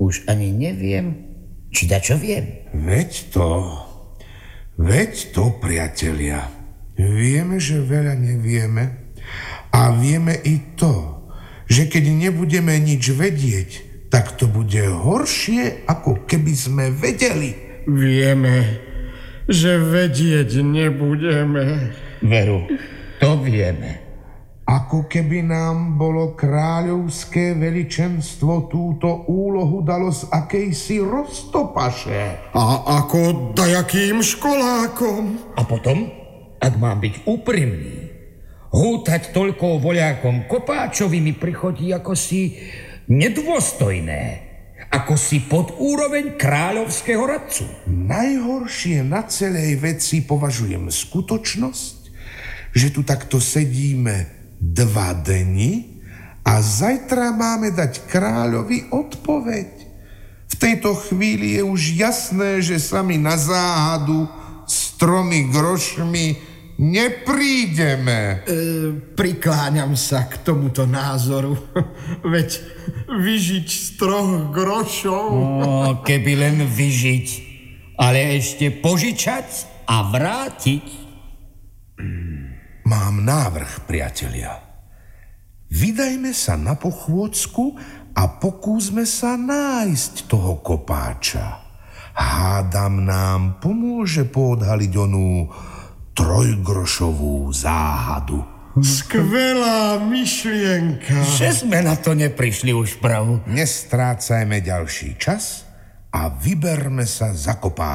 Už ani neviem, či dačo viem. Veď to, priatelia. Vieme, že veľa nevieme a vieme i to, že keď nebudeme nič vedieť, tak to bude horšie, ako keby sme vedeli. Vieme, že vedieť nebudeme. Veru, to vieme. Ako keby nám bolo kráľovské veličenstvo túto úlohu dalo z akejsi roztopaše. A ako dajakým školákom. A potom, ak mám byť úprimný, hútať toľko voľákom Kopáčovi mi prichodí ako si nedôstojné, ako si pod úroveň kráľovského radcu. Najhoršie na celej veci považujem skutočnosť, že tu takto sedíme 2 dni a zajtra máme dať kráľovi odpoveď. V tejto chvíli je už jasné, že sa mi na záhadu s 3 grošmi neprídeme. Prikláňam sa k tomuto názoru. Veď vyžiť z 3 grošov. Keby len vyžiť, ale ešte požičať a vrátiť. Mám návrh, priatelia. Vydajme sa na pochôdzku a pokúsme sa nájsť toho Kopáča. Hádam nám pomôže poodhaliť onú 3-grošovú záhadu. Skvelá myšlienka. Že sme na to neprišli už pravu. Nestrácajme ďalší čas a vyberme sa za Kopáča.